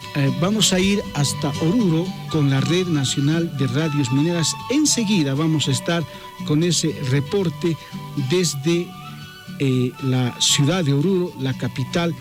Vamos a ir hasta Oruro con la Red Nacional de Radios Mineras. Enseguida vamos a estar con ese reporte desde la ciudad de Oruro, la capital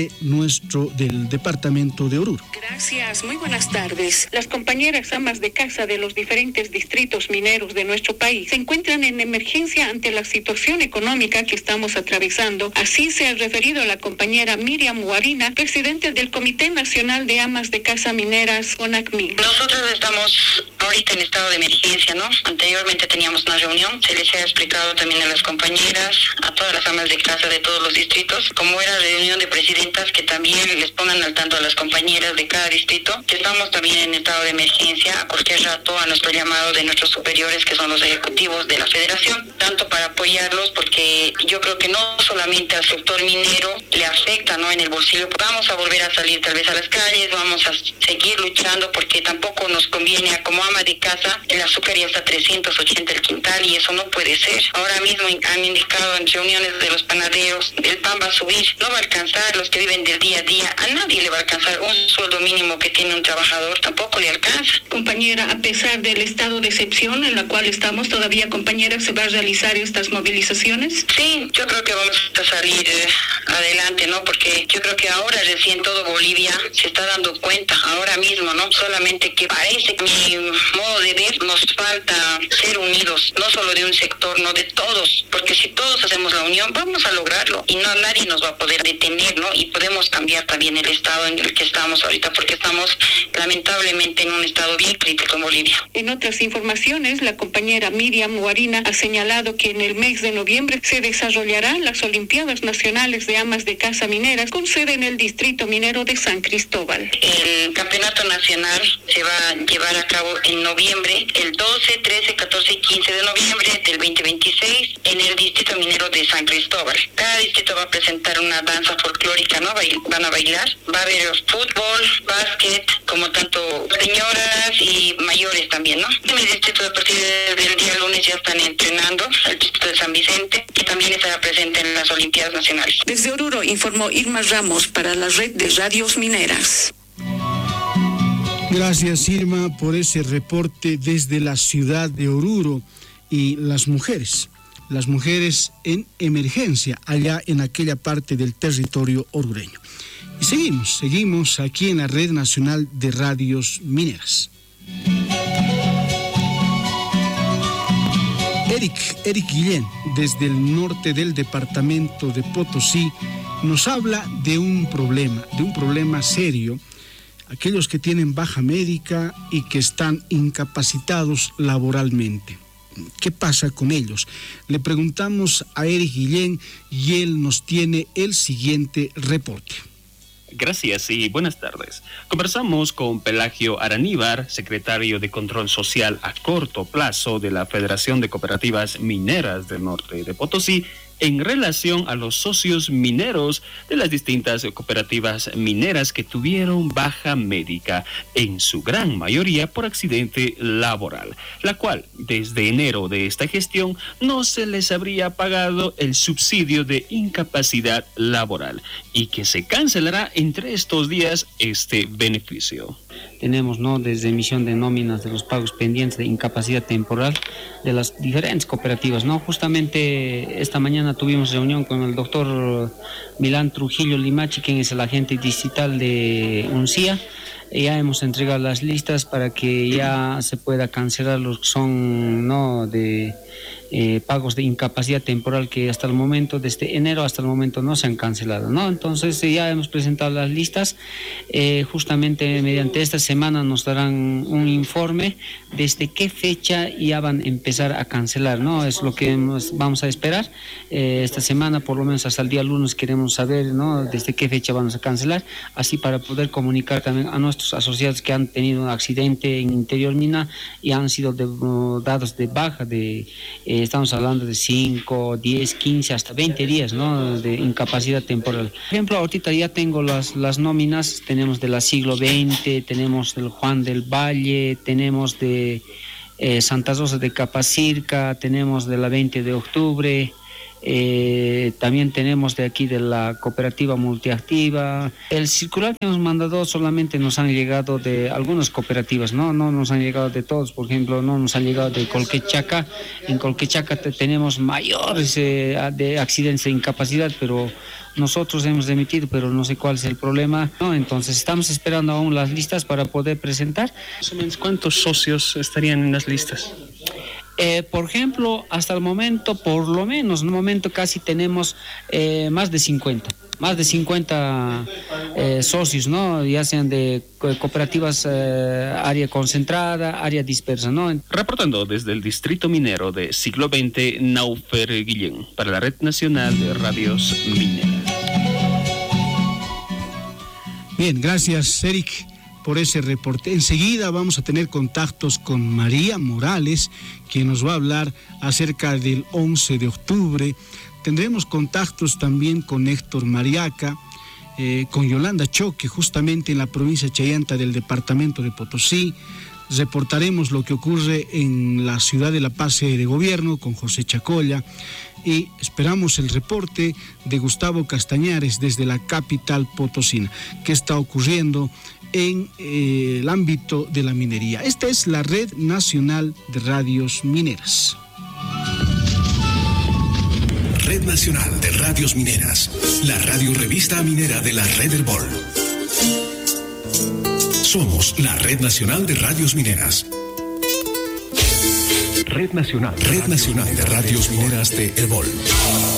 del departamento de Oruro. Gracias, muy buenas tardes. Las compañeras amas de casa de los diferentes distritos mineros de nuestro país se encuentran en emergencia ante la situación económica que estamos atravesando. Así se ha referido la compañera Miriam Guarina, presidente del Comité Nacional de Amas de Casa Mineras, CONACMIN. Nosotros estamos ahorita en estado de emergencia, ¿no? Anteriormente teníamos una reunión, se les ha explicado también a las compañeras, a todas las amas de casa de todos los distritos, como era reunión de presidentas, que también les pongan al tanto a las compañeras de cada distrito, que estamos también en estado de emergencia a cualquier rato a nuestro llamado de nuestros superiores, que son los ejecutivos de la federación, tanto para apoyarlos, porque yo creo que no solamente al sector minero le afecta, ¿no?, en el bolsillo. Vamos a volver a salir tal vez a las calles, vamos a seguir luchando, porque tampoco nos conviene a como ama de casa, el azúcar ya está 380 el quintal y eso no puede ser. Ahora mismo han indicado en reuniones de los panaderos, el pan va a subir, no va a alcanzar los que viven del día a día, a nadie le va a alcanzar un sueldo mínimo que tiene un trabajador, tampoco le alcanza. Compañera, a pesar del estado de excepción en la cual estamos todavía, compañera, ¿se va a realizar estas movilizaciones? Sí, yo creo que vamos a salir adelante, ¿no? Porque yo creo que ahora recién todo Bolivia se está dando cuenta, ahora mismo, ¿no? Solamente que parece que mi modo de ver nos falta ser unidos, no solo de un sector, no de todos, porque si todos hacemos la unión, vamos a lograrlo y no nadie nos va a poder detener, ¿no? Y podemos cambiar también el estado en el que estamos ahorita, porque estamos lamentablemente en un estado bien crítico en Bolivia. En otras informaciones, la compañera Miriam Guarina ha señalado que en el mes de noviembre se desarrollarán las Olimpiadas Nacionales de Amas de Casa Mineras con sede en el distrito minero de San Cristóbal. El campeonato nacional se va a llevar a cabo en noviembre, el 12, 13, 14 y 15 de noviembre del 2026 en el distrito minero de San Cristóbal. Cada distrito va a presentar una danza folclórica, ¿no? Van a bailar, va a haber fútbol, básquet, como tanto señoras y mayores también, ¿no? En el distrito a partir del día lunes ya están entrenando, el distrito de San Vicente, que también estará presente en las Olimpiadas Nacionales. Desde Oruro informó Irma Ramos para la Red de Radios Mineras. Gracias, Irma, por ese reporte desde la ciudad de Oruro y las mujeres en emergencia allá en aquella parte del territorio orureño. Y seguimos aquí en la Red Nacional de Radios Mineras. Eric Guillén, desde el norte del departamento de Potosí, nos habla de un problema serio, aquellos que tienen baja médica y que están incapacitados laboralmente. ¿Qué pasa con ellos? Le preguntamos a Eric Guillén y él nos tiene el siguiente reporte. Gracias y buenas tardes. Conversamos con Pelagio Araníbar, secretario de Control Social a corto plazo de la Federación de Cooperativas Mineras del Norte de Potosí, en relación a los socios mineros de las distintas cooperativas mineras que tuvieron baja médica, en su gran mayoría por accidente laboral, la cual desde enero de esta gestión no se les habría pagado el subsidio de incapacidad laboral y que se cancelará entre estos días este beneficio. Tenemos, ¿no?, desde emisión de nóminas de los pagos pendientes de incapacidad temporal de las diferentes cooperativas, ¿no? Justamente esta mañana tuvimos reunión con el doctor Milán Trujillo Limachi, quien es el agente distrital de UNCIA. Ya hemos entregado las listas para que ya se pueda cancelar los que son, ¿no?, de pagos de incapacidad temporal que hasta el momento, desde enero hasta el momento, no se han cancelado, ¿no? Entonces ya hemos presentado las listas. Justamente mediante esta semana nos darán un informe desde qué fecha ya van a empezar a cancelar, ¿no? Es lo que vamos a esperar. Esta semana, por lo menos hasta el día lunes, queremos saber, ¿no?, desde qué fecha vamos a cancelar, así para poder comunicar también a nuestros asociados que han tenido un accidente en Interior Mina y han sido dados de baja estamos hablando de 5, 10, 15, hasta 20 días, ¿no?, de incapacidad temporal. Por ejemplo, ahorita ya tengo las nóminas, tenemos de la Siglo XX, tenemos del Juan del Valle, tenemos de Santa Rosa de Capacirca, tenemos de la 20 de octubre, También tenemos de aquí de la cooperativa multiactiva. El circular que nos mandado solamente nos han llegado de algunas cooperativas, no nos han llegado de todos. Por ejemplo, no nos han llegado de Colquechaca. En Colquechaca tenemos mayores de accidentes de incapacidad, pero nosotros hemos emitido, pero no sé cuál es el problema, ¿no? Entonces estamos esperando aún las listas para poder presentar. Más o menos, ¿cuántos socios estarían en las listas? Por ejemplo, hasta el momento, por lo menos, en un momento casi tenemos más de 50 socios, ¿no? Ya sean de cooperativas área concentrada, área dispersa, ¿no? Reportando desde el Distrito Minero de Siglo XX, Naufer Guillén, para la Red Nacional de Radios Mineras. Bien, gracias, Eric, por ese reporte. Enseguida vamos a tener contactos con María Morales, quien nos va a hablar acerca del 11 de octubre. Tendremos contactos también con Héctor Mariaca, con Yolanda Choque, justamente en la provincia de Chayanta del departamento de Potosí. Reportaremos lo que ocurre en la ciudad de La Paz, sede de gobierno, con José Chacolla, y esperamos el reporte de Gustavo Castañares desde la capital potosina. ¿Qué está ocurriendo en el ámbito de la minería? Esta es la Red Nacional de Radios Mineras. Red Nacional de Radios Mineras, la radio revista minera de la Red Herbol. Somos la Red Nacional de Radios Mineras. Red Nacional de Radios Mineras de Herbol.